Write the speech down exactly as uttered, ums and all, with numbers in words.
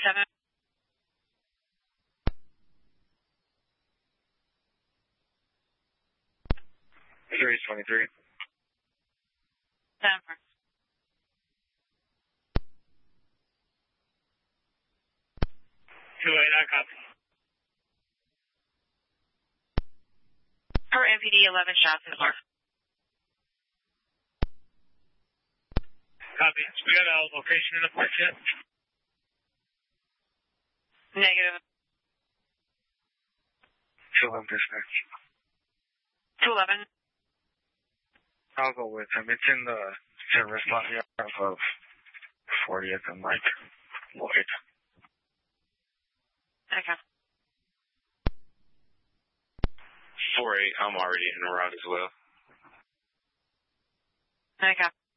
seven. three twenty-three. Seven. two eight, I copy. For M P D, eleven shots in the car. Copy. We got a location in the port yet? Negative. two eleven dispatch. two eleven. I'll go with him. It's in the service lot yard of fortieth and Mike Lloyd. Okay. four eight, I'm already in the route as well. Okay.